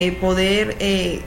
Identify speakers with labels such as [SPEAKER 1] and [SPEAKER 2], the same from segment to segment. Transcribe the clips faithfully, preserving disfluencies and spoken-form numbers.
[SPEAKER 1] eh, poder eh,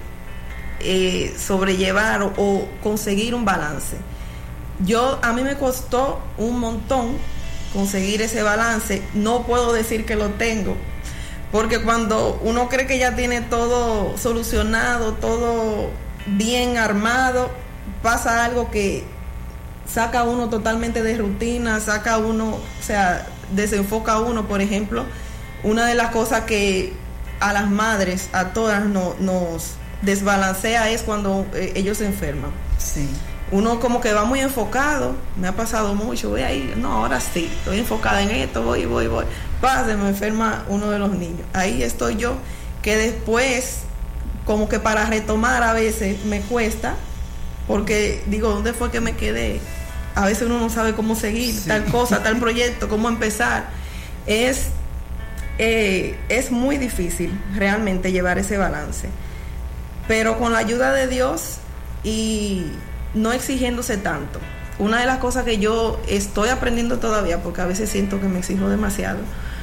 [SPEAKER 1] eh, sobrellevar o, o conseguir un balance. Yo, a mí me costó un montón conseguir ese balance. No puedo decir que lo tengo, porque cuando uno cree que ya tiene todo solucionado, todo bien armado, pasa algo que saca a uno totalmente de rutina, saca a uno, o sea, desenfoca a uno. Por ejemplo, una de las cosas que a las madres, a todas no, nos desbalancea es cuando eh, ellos se enferman.
[SPEAKER 2] Sí.
[SPEAKER 1] Uno como que va muy enfocado, me ha pasado mucho, voy ahí, no, ahora sí, estoy enfocada en esto, voy, voy, voy, pase, me enferma uno de los niños. Ahí estoy yo, que después, como que para retomar a veces me cuesta, porque digo, ¿dónde fue que me quedé? A veces uno no sabe cómo seguir, sí. tal cosa, tal proyecto, cómo empezar. Es, eh, es muy difícil realmente llevar ese balance, pero con la ayuda de Dios y no exigiéndose tanto. Una de las cosas que yo estoy aprendiendo todavía, porque a veces siento que me exijo demasiado,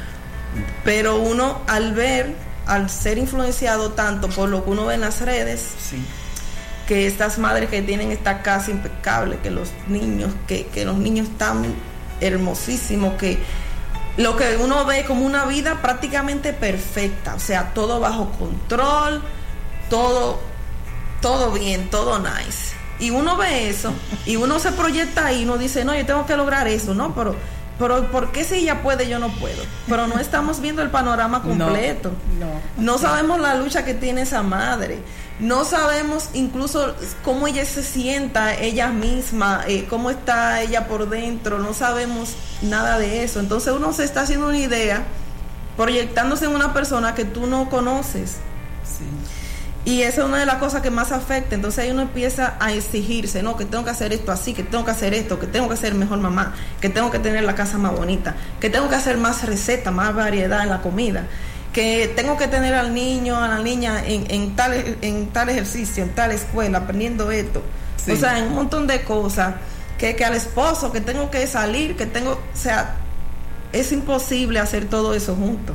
[SPEAKER 1] pero uno al ver, al ser influenciado tanto por lo que uno ve en las redes,
[SPEAKER 2] sí.
[SPEAKER 1] que estas madres que tienen esta casa impecable, que los niños, que, que los niños están hermosísimos, que lo que uno ve como una vida prácticamente perfecta, o sea, todo bajo control, todo, todo bien, todo nice. Y uno ve eso, y uno se proyecta ahí, y uno dice, no, yo tengo que lograr eso, ¿no? Pero, pero ¿por qué si ella puede, yo no puedo? Pero no estamos viendo el panorama completo.
[SPEAKER 2] No, no.
[SPEAKER 1] No sabemos la lucha que tiene esa madre. No sabemos incluso cómo ella se sienta, ella misma, eh, cómo está ella por dentro. No sabemos nada de eso. Entonces uno se está haciendo una idea, proyectándose en una persona que tú no conoces.
[SPEAKER 2] Sí.
[SPEAKER 1] Y esa es una de las cosas que más afecta. Entonces ahí uno empieza a exigirse, no, que tengo que hacer esto así, que tengo que hacer esto, que tengo que ser mejor mamá, que tengo que tener la casa más bonita, que tengo que hacer más recetas, más variedad en la comida, que tengo que tener al niño, a la niña en, en, tal, en tal ejercicio, en tal escuela, aprendiendo esto. Sí. O sea, en un montón de cosas, que, que al esposo, que tengo que salir, que tengo, o sea, es imposible hacer todo eso junto,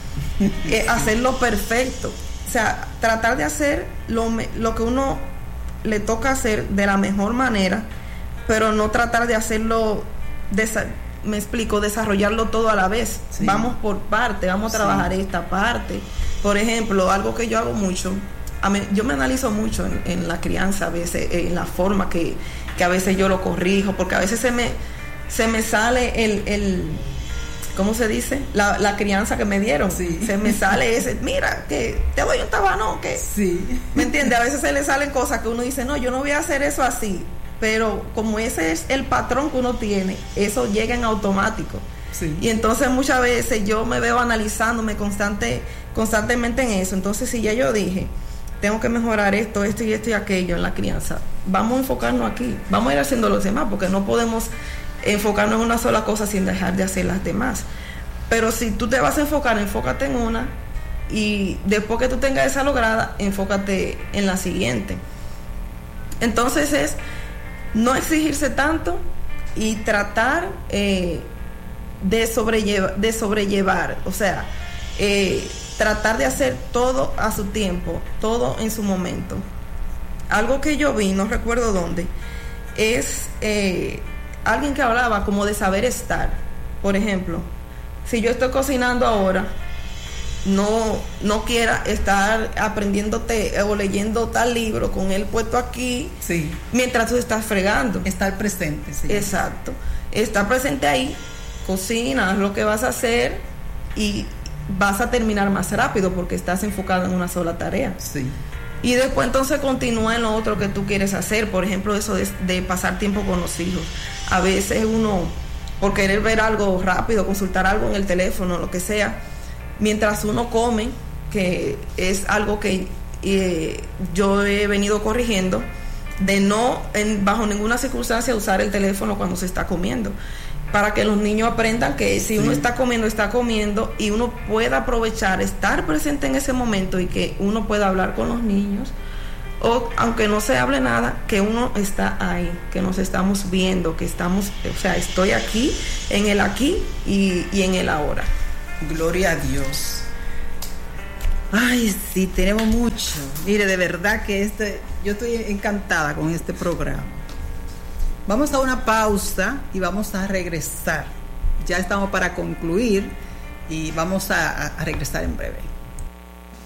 [SPEAKER 1] que hacerlo perfecto. O sea, tratar de hacer lo, lo que uno le toca hacer de la mejor manera, pero no tratar de hacerlo, desa- me explico, desarrollarlo todo a la vez. Sí. Vamos por parte, vamos a trabajar sí. esta parte. Por ejemplo, algo que yo hago mucho, a mí, yo me analizo mucho en, en la crianza a veces, en la forma que, que a veces yo lo corrijo, porque a veces se me, se me sale el... el ¿cómo se dice? La, la crianza que me dieron. Sí. Se me sale ese, mira, que te doy un tabano, que...
[SPEAKER 2] Sí.
[SPEAKER 1] ¿Me entiendes? A veces se le salen cosas que uno dice, no, yo no voy a hacer eso así. Pero como ese es el patrón que uno tiene, eso llega en automático.
[SPEAKER 2] Sí.
[SPEAKER 1] Y entonces muchas veces yo me veo analizándome constante, constantemente en eso. Entonces si ya yo dije, tengo que mejorar esto, esto y esto y aquello en la crianza, vamos a enfocarnos aquí. Vamos a ir haciendo los demás, porque no podemos enfocarnos en una sola cosa sin dejar de hacer las demás. Pero si tú te vas a enfocar, enfócate en una, y después que tú tengas esa lograda, enfócate en la siguiente. Entonces es no exigirse tanto y tratar eh, de, sobrellevar, de sobrellevar, o sea, eh, tratar de hacer todo a su tiempo, todo en su momento. Algo que yo vi, no recuerdo dónde, es... Eh, alguien que hablaba como de saber estar. Por ejemplo, si yo estoy cocinando ahora, no, no quiera estar aprendiéndote o leyendo tal libro con él puesto aquí,
[SPEAKER 2] sí.
[SPEAKER 1] mientras tú estás fregando.
[SPEAKER 2] Estar presente, sí.
[SPEAKER 1] Exacto. Estar presente ahí, cocinas lo que vas a hacer y vas a terminar más rápido porque estás enfocado en una sola tarea.
[SPEAKER 2] Sí.
[SPEAKER 1] Y después entonces continúa en lo otro que tú quieres hacer. Por ejemplo, eso de, de pasar tiempo con los hijos. A veces uno, por querer ver algo rápido, consultar algo en el teléfono, lo que sea, mientras uno come, que es algo que eh, yo he venido corrigiendo, de no, en, bajo ninguna circunstancia, usar el teléfono cuando se está comiendo, para que los niños aprendan que si uno sí. está comiendo, está comiendo, y uno pueda aprovechar, estar presente en ese momento, y que uno pueda hablar con los niños, o aunque no se hable nada, que uno está ahí, que nos estamos viendo, que estamos, o sea, estoy aquí, en el aquí y, y en el ahora.
[SPEAKER 2] Gloria a Dios. Ay, sí, tenemos mucho. Mire, de verdad que este, yo estoy encantada con este programa. Vamos a una pausa y vamos a regresar. Ya estamos para concluir y vamos a, a regresar en breve.